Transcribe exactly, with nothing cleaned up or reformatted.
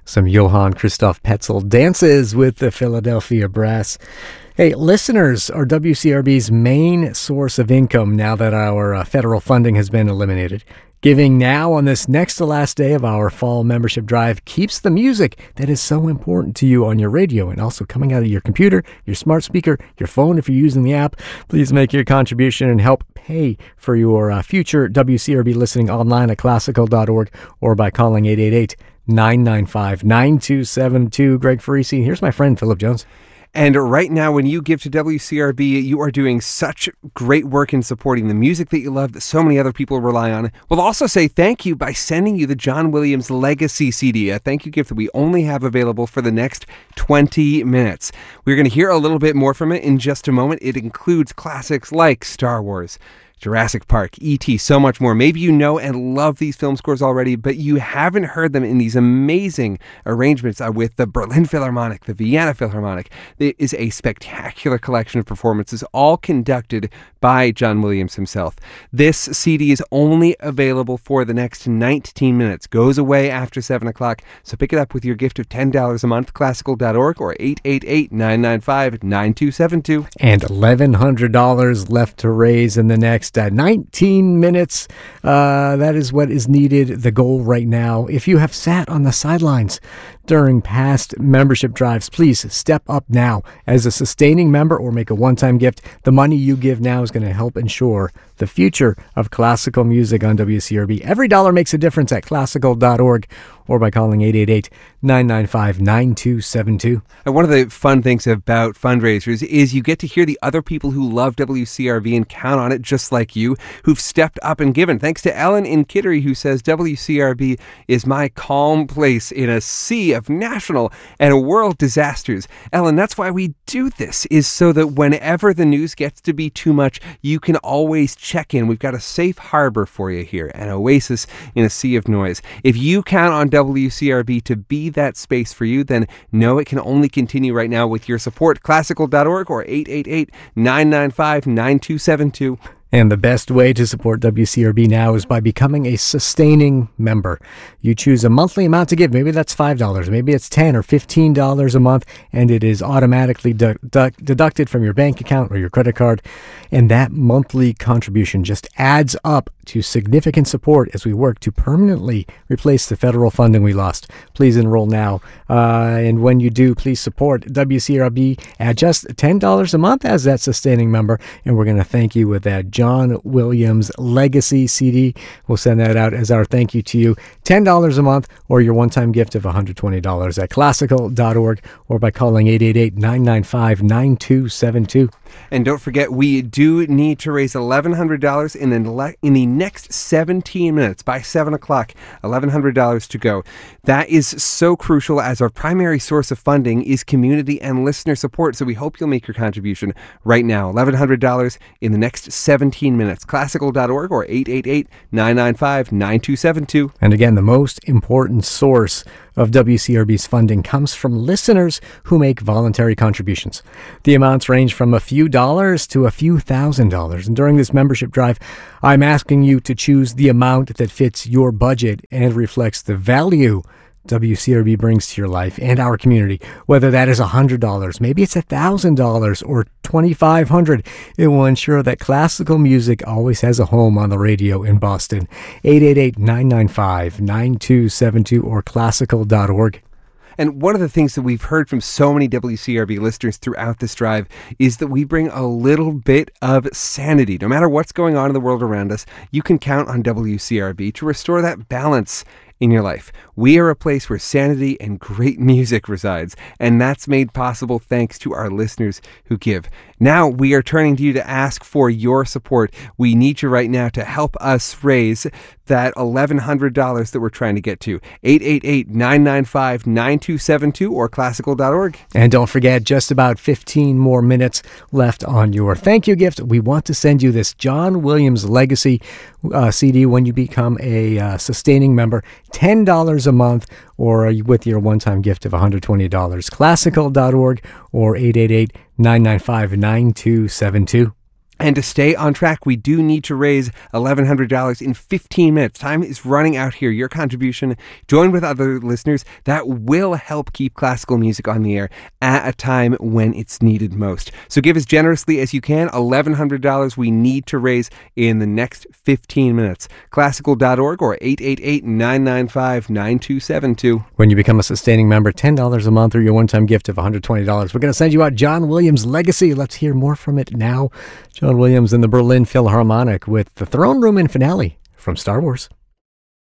some Johann Christoph Petzel dances with the Philadelphia Brass. Hey, listeners are W C R B's main source of income now that our uh, federal funding has been eliminated. Giving now on this next to last day of our fall membership drive keeps the music that is so important to you on your radio and also coming out of your computer, your smart speaker, your phone if you're using the app. Please make your contribution and help pay for your uh, future W C R B listening online at classical dot org or by calling eight eight eight, nine nine five, nine two seven two. Greg Farisi, here's my friend Philip Jones. And right now, when you give to W C R B, you are doing such great work in supporting the music that you love that so many other people rely on. We'll also say thank you by sending you the John Williams Legacy C D, a thank you gift that we only have available for the next twenty minutes. We're going to hear a little bit more from it in just a moment. It includes classics like Star Wars, Jurassic Park, E T, so much more. Maybe you know and love these film scores already, but you haven't heard them in these amazing arrangements uh, with the Berlin Philharmonic, the Vienna Philharmonic. It is a spectacular collection of performances, all conducted by John Williams himself. This C D is only available for the next nineteen minutes, goes away after seven o'clock, so pick it up with your gift of ten dollars a month, classical dot org, or eight eight eight, nine nine five, nine two seven two. And eleven hundred dollars left to raise in the next Uh, nineteen minutes. Uh, that is what is needed, the goal right now. If you have sat on the sidelines during past membership drives, please step up now as a sustaining member or make a one-time gift. The money you give now is going to help ensure the future of classical music on W C R B. Every dollar makes a difference at classical dot org or by calling eight eight eight, nine nine five, nine two seven two. And one of the fun things about fundraisers is you get to hear the other people who love W C R B and count on it just like you, who've stepped up and given. Thanks to Ellen in Kittery, who says, W C R B is my calm place in a sea of national and world disasters. Ellen, that's why we do this, is so that whenever the news gets to be too much, you can always check in. We've got a safe harbor for you here, an oasis in a sea of noise. If you count on W C R B to be that space for you, then know it can only continue right now with your support. classical dot org or eight eight eight, nine nine five, nine two seven two. And the best way to support W C R B now is by becoming a sustaining member. You choose a monthly amount to give. Maybe that's five dollars. Maybe it's ten dollars or fifteen dollars a month, and it is automatically de- de- deducted from your bank account or your credit card. And that monthly contribution just adds up to significant support as we work to permanently replace the federal funding we lost. Please enroll now. Uh, and when you do, please support W C R B at just ten dollars a month as that sustaining member. And we're going to thank you with that John Williams Legacy C D. We'll send that out as our thank you to you. ten dollars a month or your one-time gift of one hundred twenty dollars at classical dot org or by calling eight eight eight, nine nine five, nine two seven two. And don't forget, we do need to raise eleven hundred dollars in the, in the next seventeen minutes. By seven o'clock, eleven hundred dollars to go. That is so crucial, as our primary source of funding is community and listener support. So we hope you'll make your contribution right now. eleven hundred dollars in the next seventeen minutes. classical dot org or eight eight eight, nine nine five, nine two seven two. And again, the most important source of W C R B's funding comes from listeners who make voluntary contributions. The amounts range from a few dollars to a few thousand dollars. And during this membership drive, I'm asking you to choose the amount that fits your budget and reflects the value W C R B brings to your life and our community. Whether that is one hundred dollars, maybe it's one thousand dollars or twenty-five hundred dollars, it will ensure that classical music always has a home on the radio in Boston. eight eight eight, nine nine five, nine two seven two or classical dot org. And one of the things that we've heard from so many W C R B listeners throughout this drive is that we bring a little bit of sanity. No matter what's going on in the world around us, you can count on W C R B to restore that balance in your life. We are a place where sanity and great music resides, and that's made possible thanks to our listeners who give. Now we are turning to you to ask for your support. We need you right now to help us raise that eleven hundred dollars that we're trying to get to. eight eight eight, nine nine five, nine two seven two or classical dot org. And don't forget, just about fifteen more minutes left on your thank you gift. We want to send you this John Williams Legacy uh, C D when you become a uh, sustaining member. ten dollars a month or with your one-time gift of one hundred twenty dollars. classical dot org or eight eight eight, nine nine five, nine two seven two. And to stay on track, we do need to raise eleven hundred dollars in fifteen minutes. Time is running out here. Your contribution, joined with other listeners, that will help keep classical music on the air at a time when it's needed most. So give as generously as you can. eleven hundred dollars we need to raise in the next fifteen minutes. classical dot org or eight eight eight, nine nine five, nine two seven two. When you become a sustaining member, ten dollars a month or your one-time gift of one hundred twenty dollars. We're going to send you out John Williams' Legacy. Let's hear more from it now. John Williams and the Berlin Philharmonic with the Throne Room and finale from Star Wars.